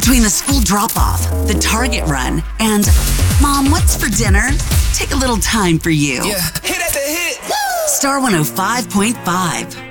Between the school drop-off, the Target run, and Mom, what's for dinner? Take a little time for you. Yeah, hit at the hit. Star 105.5.